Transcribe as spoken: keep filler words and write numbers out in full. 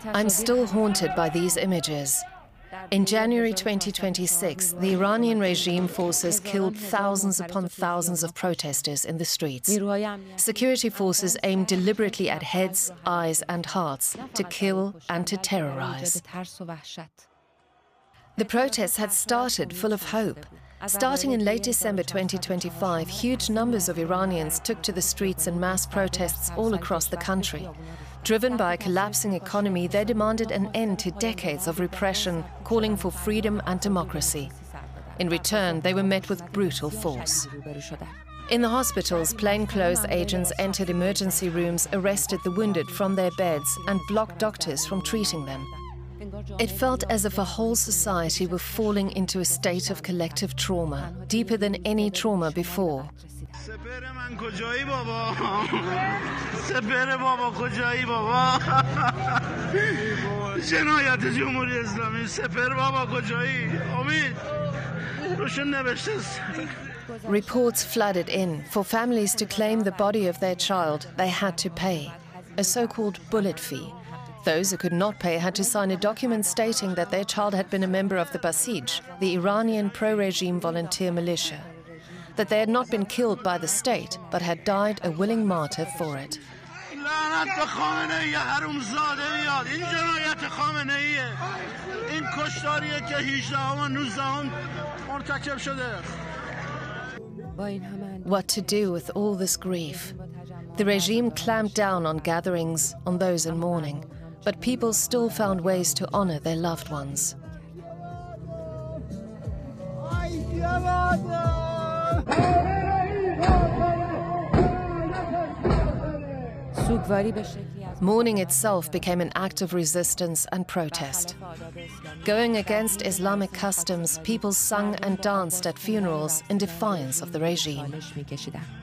I'm still haunted by these images. In January twenty twenty-six, the Iranian regime forces killed thousands upon thousands of protesters in the streets. Security forces aimed deliberately at heads, eyes, and hearts to kill and to terrorize. The protests had started full of hope. Starting in late December twenty twenty-five, huge numbers of Iranians took to the streets in mass protests all across the country. Driven by a collapsing economy, they demanded an end to decades of repression, calling for freedom and democracy. In return, they were met with brutal force. In the hospitals, plainclothes agents entered emergency rooms, arrested the wounded from their beds, and blocked doctors from treating them. It felt as if a whole society were falling into a state of collective trauma, deeper than any trauma before. Reports flooded in. For families to claim the body of their child, they had to pay a so-called bullet fee. Those who could not pay had to sign a document stating that their child had been a member of the Basij, the Iranian pro-regime volunteer militia, that they had not been killed by the state, but had died a willing martyr for it. What to do with all this grief? The regime clamped down on gatherings, on those in mourning, but people still found ways to honor their loved ones. Mourning itself became an act of resistance and protest. Going against Islamic customs, people sung and danced at funerals in defiance of the regime.